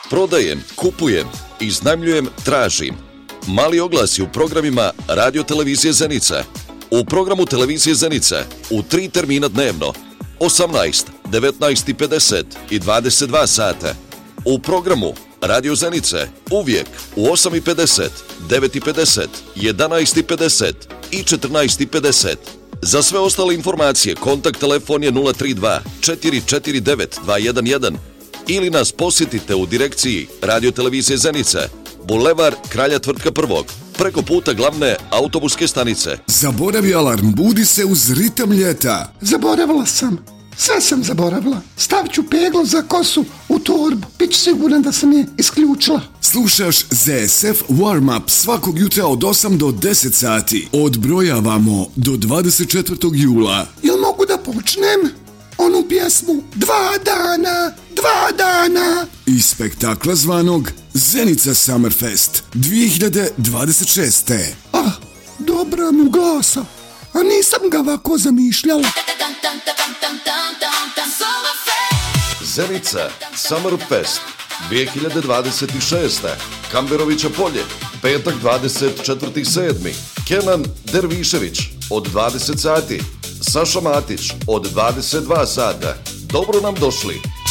Prodajem, kupujem, iznajmljujem, tražim. Mali oglasi u programima Radio Televizije Zenica. U programu Televizije Zenica u 3 termina dnevno 18, 19:50 i 22 sata. U programu Radio Zenice uvijek u 8:50, 9:50, 11:50 i 14:50. Za sve ostale informacije kontakt telefon je 032 449 211 ili nas posjetite u direkciji Radio Televizije Zenica, Bulevar Kralja Tvrtka I, preko puta glavne autobuske stanice. Zaboravi alarm, budi se uz ritam ljeta. Zaboravila sam. Sve sam zaboravila. Stavit ću peglo za kosu u torbu. Biću siguran da sam je isključila. Slušaš ZSF Warm Up svakog jutra od 8 do 10 sati. Odbrojavamo do 24. jula. Jel mogu da počnem onu pjesmu 2 dana, 2 dana? Iz spektakla zvanog Zenica Summerfest 2026. Dobra mu glasa. A nisam ga ovako zamišljala. Zenica Summerfest 2026. Kamberovića polje, petak 24.7. Kenan Dervišević od 20 sati. Saša Matić od 22 sata. Dobro nam došli.